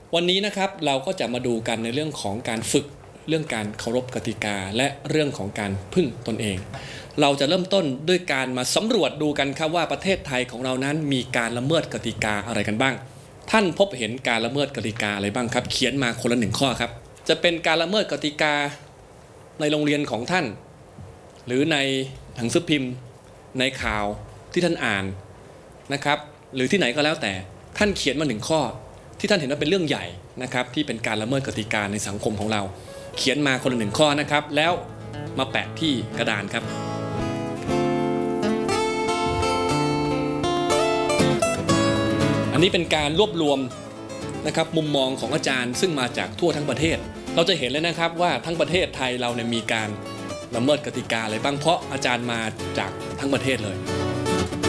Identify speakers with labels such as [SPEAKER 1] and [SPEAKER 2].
[SPEAKER 1] วันนี้นะครับเราก็จะมาดูกันในเรื่องของการฝึกเรื่องการเคารพกติกาและเรื่องของการพึ่งตนเองเราจะเริ่มต้นด้วยการมาสำรวจดูกันครับว่าประเทศไทยของเรานั้นมีการละเมิดกติกาอะไรกันบ้างท่านพบเห็นการละเมิดกติกาอะไรบ้างครับเขียนมาคนละ1 ข้อครับจะเป็นการละเมิดกติกาในโรงเรียนของท่านหรือในหนังสือพิมพ์ในข่าวที่ท่านอ่านนะครับหรือที่ไหนก็แล้วแต่ท่านเขียนมา1 ข้อที่ท่านเห็นว่าเป็นเรื่องใหญ่นะครับที่เป็นการละเมิดกติกาในสังคมของเราเขียนมาคนละ1 ข้อนะครับแล้วมาแปะที่กระดานครับอันนี้เป็นการรวบรวมนะครับมุมมองของอาจารย์ซึ่งมาจากทั่วทั้งประเทศเราจะเห็นเลยนะครับว่าทั้งประเทศไทยเราเนี่ยมีการละเมิดกติกาอะไรบ้างเพราะอาจารย์มาจากทั้งประเทศเลย